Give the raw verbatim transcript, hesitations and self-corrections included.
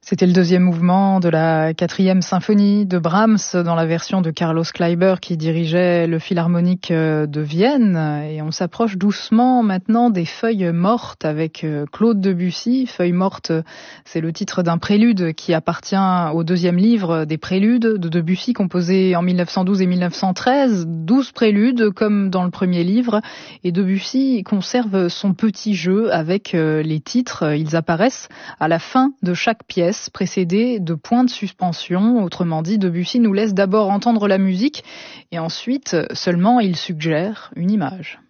C'était le deuxième mouvement de la quatrième symphonie de Brahms dans la version de Carlos Kleiber qui dirigeait le Philharmonique de Vienne. Et on s'approche doucement maintenant des Feuilles mortes avec Claude Debussy. Feuilles mortes, c'est le titre d'un prélude qui appartient au deuxième livre des préludes de Debussy composé en mille neuf cent douze et mille neuf cent treize. Douze préludes comme dans le premier livre. Et Debussy conserve son petit jeu avec les titres. Ils apparaissent à la fin de chaque pièce, précédée de points de suspension. Autrement dit, Debussy nous laisse d'abord entendre la musique et ensuite seulement il suggère une image.